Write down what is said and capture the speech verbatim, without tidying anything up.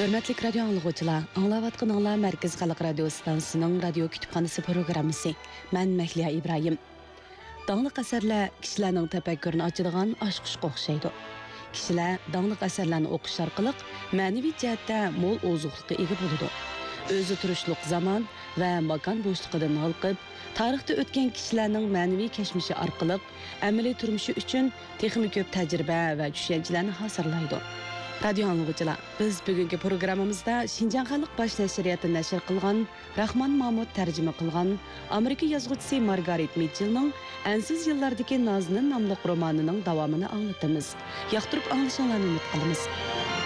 Hörmətli radio anlıqçılar, anlavatqınlar Mərkəz Xalq Radio Stansiyasının radio kütüpxanası proqramısı. Mən Məhliya İbrahim. Dağlıq əsərlər kişilərin təfəkkürünü açıdığan aşqışqa oxşaydı. Kişilər dağlıq əsərlərini oxuş arqılıq mənəvi cəhətdə mol ozuqluqqa ega boludu. Özü turuşluq zaman və makan boşluğundan halqıb, tarixdə ötən kişilərin mənəvi keçmişi arqılıq əməli turmuşu üçün texmi köp təcrübə və düşüncələrini hazırlaydı. Radio anlıqçılar, biz bugünkü programımızda Şinjan Xalq Baş Nəşriyyatı nəşr qılğan, Rahman Mahmud tərcümə qılğan Amerika yazğıçısı Margaret Mitchell'ның Ensiz yıllardaki Nazının namlıq romanının davamını anlatımız. Yaxtırıp anlaşanlarını ümit qılımız.